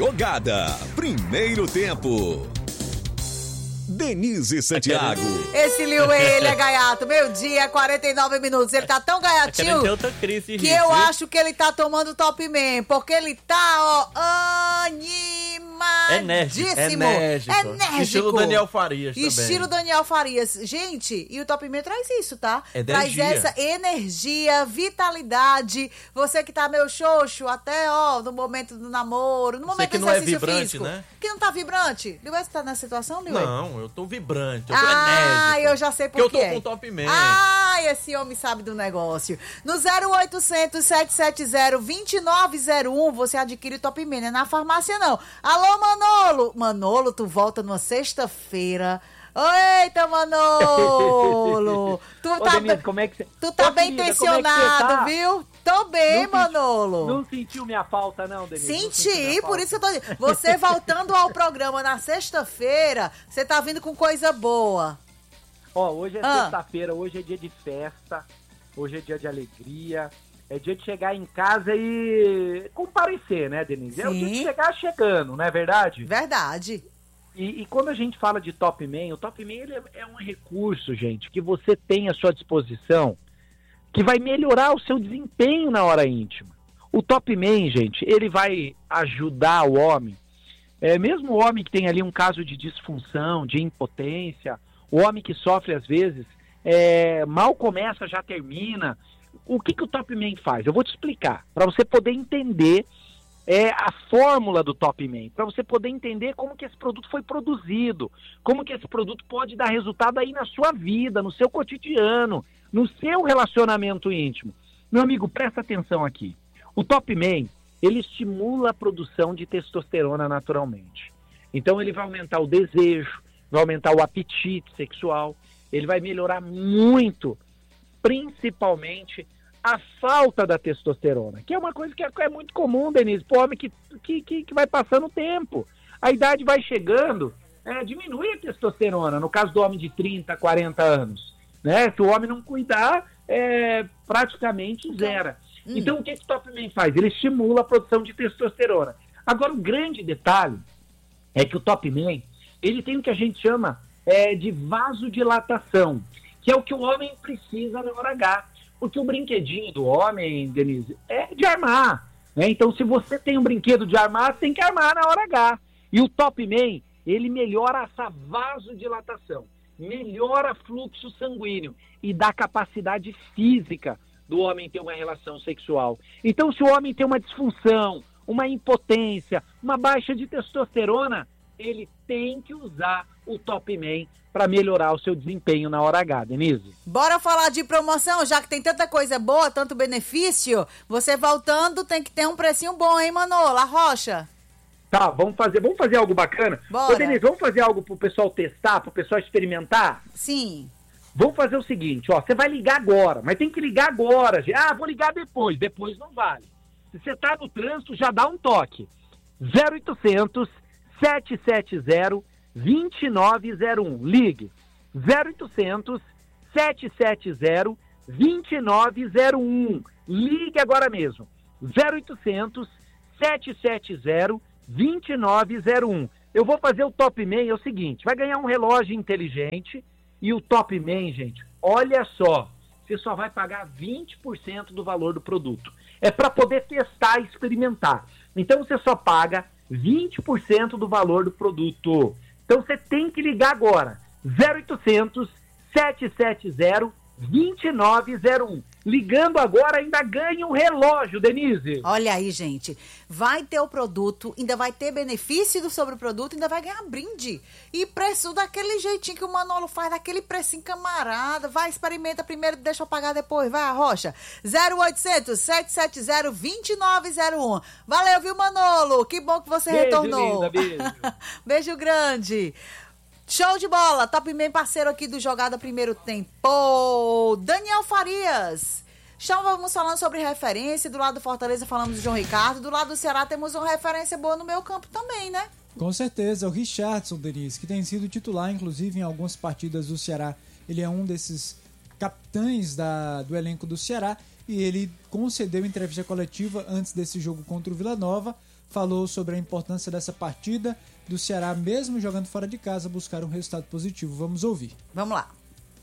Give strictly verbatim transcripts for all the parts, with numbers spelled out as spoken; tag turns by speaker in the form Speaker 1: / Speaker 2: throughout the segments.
Speaker 1: Jogada. Primeiro tempo. Denise Santiago.
Speaker 2: Esse Lil ele é gaiato. Meio dia, quarenta e nove minutos. Ele tá tão gaiatinho que eu acho que ele tá tomando Top Man. Porque ele tá, ó, animadíssimo.
Speaker 3: Enérgico.
Speaker 2: Enérgico.
Speaker 3: Estilo Daniel Farias também.
Speaker 2: Estilo Daniel Farias. Gente, e o Top Man traz isso, tá?
Speaker 3: Energia.
Speaker 2: Traz essa energia, vitalidade. Você que tá meio xoxo até, ó, no momento do namoro, no momento
Speaker 3: que
Speaker 2: do
Speaker 3: não é
Speaker 2: exercício
Speaker 3: vibrante,
Speaker 2: físico.
Speaker 3: né?
Speaker 2: Que não tá vibrante. Lil, você tá nessa situação, Lil?
Speaker 3: Não, eu tô vibrante, eu tô
Speaker 2: Ah,
Speaker 3: enérgico.
Speaker 2: eu já sei por
Speaker 3: Porque
Speaker 2: quê.
Speaker 3: eu tô com Top Man.
Speaker 2: Ah, esse homem sabe do negócio. No zero oitocentos, sete sete zero, dois nove zero um você adquire o Top Man, não é na farmácia não. Alô, Manolo. Manolo, tu volta numa sexta-feira. Eita, Manolo. Tu
Speaker 4: Ô,
Speaker 2: tá,
Speaker 4: Denise, como é que cê...
Speaker 2: tu tá
Speaker 4: Ô,
Speaker 2: bem
Speaker 4: querida,
Speaker 2: intencionado,
Speaker 4: como é que cê tá?
Speaker 2: viu? Tô bem,
Speaker 4: Não
Speaker 2: Manolo.
Speaker 4: Não sentiu minha falta, não, Denise? Não sentiu
Speaker 2: Senti,
Speaker 4: minha
Speaker 2: por
Speaker 4: falta.
Speaker 2: isso que eu tô dizendo. Você voltando ao programa na sexta-feira, você tá vindo com coisa boa.
Speaker 4: Ó, hoje é
Speaker 2: Ah.
Speaker 4: sexta-feira, hoje é dia de festa, hoje é dia de alegria, é dia de chegar em casa e comparecer, né, Denise? É o dia de
Speaker 2: Sim.
Speaker 4: chegar chegando, não é verdade?
Speaker 2: Verdade.
Speaker 4: E, e quando a gente fala de Top Man, o Top Man ele é, é um recurso, gente, que você tem à sua disposição, que vai melhorar o seu desempenho na hora íntima. O Top Man, gente, ele vai ajudar o homem, é, mesmo o homem que tem ali um caso de disfunção, de impotência, o homem que sofre às vezes, é, mal começa, já termina. O que, que o Top Man faz? Eu vou te explicar, para você poder entender é, a fórmula do Top Man, para você poder entender como que esse produto foi produzido, como que esse produto pode dar resultado aí na sua vida, no seu cotidiano, no seu relacionamento íntimo. Meu amigo, presta atenção aqui. O Top Man, ele estimula a produção de testosterona naturalmente. Então ele vai aumentar o desejo, vai aumentar o apetite sexual, ele vai melhorar muito, principalmente, a falta da testosterona, que é uma coisa que é, é muito comum, Denise, para o homem que, que, que, que vai passando o tempo. A idade vai chegando, é, diminui a testosterona, no caso do homem de trinta, quarenta anos. Né? Se o homem não cuidar, é, praticamente zera. Hum. Então, o que, que o Top Man faz? Ele estimula a produção de testosterona. Agora, o grande detalhe é que o Top Man, ele tem o que a gente chama é, de vasodilatação, que é o que o homem precisa na hora H. Porque o brinquedinho do homem, Denise, é de armar. Né? Então, se você tem um brinquedo de armar, tem que armar na hora H. E o Top Man, ele melhora essa vasodilatação, melhora fluxo sanguíneo e dá capacidade física do homem ter uma relação sexual. Então, se o homem tem uma disfunção, uma impotência, uma baixa de testosterona, ele tem que usar o Top Man para melhorar o seu desempenho na hora H, Denise.
Speaker 2: Bora falar de promoção, já que tem tanta coisa boa, tanto benefício. Você voltando tem que ter um precinho bom, hein, Manola? Rocha?
Speaker 4: Tá, vamos fazer, vamos fazer algo bacana?
Speaker 2: Bora.
Speaker 4: Ô, Denise, vamos fazer algo pro pessoal testar, pro pessoal experimentar?
Speaker 2: Sim.
Speaker 4: Vamos fazer o seguinte, ó, você vai ligar agora, mas tem que ligar agora. Ah, vou ligar depois, depois não vale. Se você tá no trânsito, já dá um toque. zero oitocentos, sete sete zero, dois nove zero um. Ligue. zero oitocentos, sete sete zero, dois nove zero um. Ligue agora mesmo. zero oitocentos, sete sete zero, dois nove zero um. Eu vou fazer o Top Man, é o seguinte, vai ganhar um relógio inteligente e o Top Man, gente, olha só, você só vai pagar vinte por cento do valor do produto. É para poder testar e experimentar. Então você só paga vinte por cento do valor do produto. Então você tem que ligar agora. zero oitocentos, sete sete zero, dois nove zero um. Ligando agora ainda ganha um relógio, Denise.
Speaker 2: Olha aí, gente. Vai ter o produto, ainda vai ter benefício sobre o produto, ainda vai ganhar brinde. E preço daquele jeitinho que o Manolo faz, daquele precinho camarada. Vai, experimenta primeiro, deixa eu pagar depois. Vai, Rocha. zero oitocentos, sete sete zero, dois nove zero um. Valeu, viu, Manolo? Que bom que você
Speaker 4: Beijo,
Speaker 2: retornou.
Speaker 4: Linda, beijo.
Speaker 2: Beijo grande. Show de bola, Top Man, parceiro aqui do Jogada Primeiro Tempo. Daniel Farias. Estávamos falando sobre referência, do lado do Fortaleza falamos do João Ricardo, do lado do Ceará temos uma referência boa no meio campo também, né?
Speaker 5: Com certeza, o Richardson, Denise, que tem sido titular, inclusive, em algumas partidas do Ceará. Ele é um desses capitães da, do elenco do Ceará. e ele concedeu entrevista coletiva antes desse jogo contra o Vila Nova, falou sobre a importância dessa partida, do Ceará, mesmo jogando fora de casa, buscar um resultado positivo. Vamos ouvir.
Speaker 2: Vamos lá.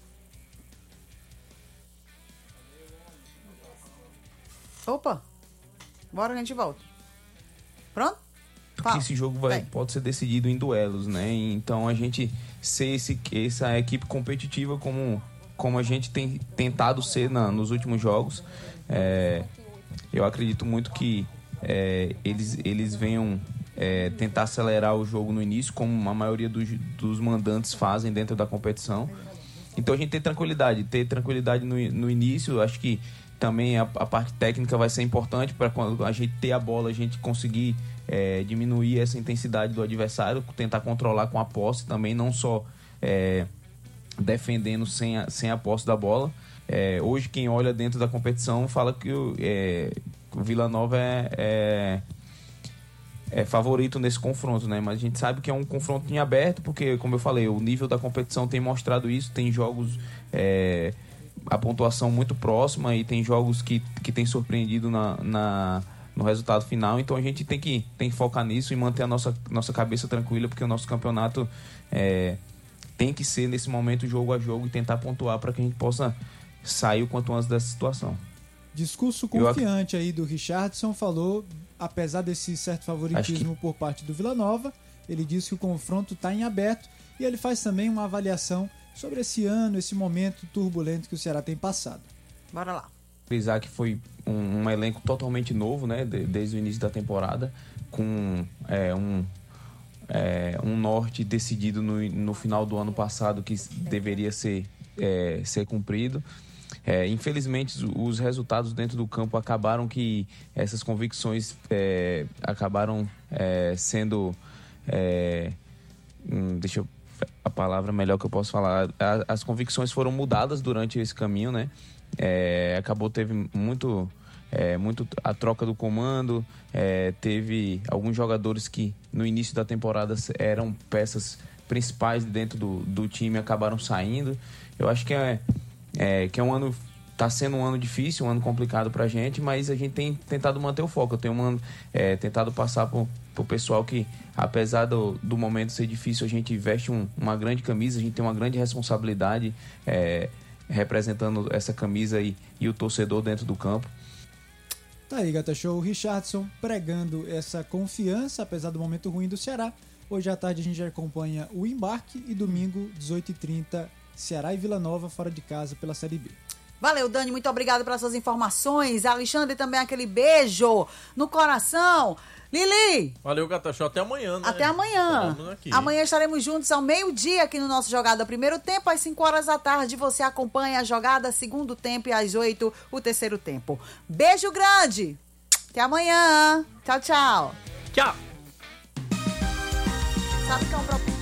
Speaker 2: Opa, bora que a gente volta. Pronto?
Speaker 6: Porque esse jogo vai, pode ser decidido em duelos, né? Então a gente ser esse, essa equipe competitiva como, como a gente tem tentado ser na, nos últimos jogos, é, eu acredito muito que é, eles, eles venham é, tentar acelerar o jogo no início, como a maioria dos, dos mandantes fazem dentro da competição. Então a gente tem tranquilidade, ter tranquilidade no, no início, acho que também a, a parte técnica vai ser importante para quando a gente ter a bola, a gente conseguir é, diminuir essa intensidade do adversário, tentar controlar com a posse também, não só é, defendendo sem a, sem a posse da bola. É, hoje quem olha dentro da competição fala que o, é, o Vila Nova é, é, é favorito nesse confronto, né? Mas a gente sabe que é um confronto em aberto, porque, como eu falei, o nível da competição tem mostrado isso, tem jogos... É, a pontuação muito próxima e tem jogos que, que tem surpreendido na, na, no resultado final, então a gente tem que, tem que focar nisso e manter a nossa, nossa cabeça tranquila, porque o nosso campeonato é, tem que ser nesse momento jogo a jogo e tentar pontuar para que a gente possa sair o quanto antes dessa situação.
Speaker 5: Discurso confiante Eu... aí do Richardson, falou, apesar desse certo favoritismo que... por parte do Vila Nova, ele disse que o confronto está em aberto e ele faz também uma avaliação sobre esse ano, esse momento turbulento que o Ceará tem passado.
Speaker 2: Bora lá.
Speaker 6: Frisar que foi um, um elenco totalmente novo, né, de, desde o início da temporada, com é, um, é, um norte decidido no, no final do ano passado que deveria ser, é, ser cumprido. É, infelizmente, os resultados dentro do campo acabaram que essas convicções é, acabaram é, sendo... É, hum, deixa eu a palavra melhor que eu posso falar, as convicções foram mudadas durante esse caminho, né? É, acabou, teve muito, é, muito a troca do comando, é, teve alguns jogadores que no início da temporada eram peças principais dentro do, do time, acabaram saindo. Eu acho que é, é, que é um ano, tá sendo um ano difícil, um ano complicado pra gente, mas a gente tem tentado manter o foco. Eu tenho um, é, tentado passar por o pessoal que, apesar do, do momento ser difícil, a gente veste um, uma grande camisa, a gente tem uma grande responsabilidade é, representando essa camisa e, e o torcedor dentro do campo.
Speaker 5: Tá aí, Gata Show. O Richardson pregando essa confiança, apesar do momento ruim do Ceará. Hoje à tarde a gente já acompanha o embarque e domingo, dezoito e trinta, Ceará e Vila Nova fora de casa pela Série B.
Speaker 2: Valeu, Dani, muito obrigado pelas suas informações. Alexandre, também aquele beijo no coração. Lili!
Speaker 3: Valeu, Gata Show. Até amanhã, né?
Speaker 2: Até amanhã. Amanhã estaremos juntos ao meio-dia aqui no nosso Jogada Primeiro Tempo. Às cinco horas da tarde você acompanha a Jogada Segundo Tempo e às oito o Terceiro Tempo. Beijo grande! Até amanhã! Tchau, tchau!
Speaker 3: Tchau!
Speaker 2: Sabe que é um propósito?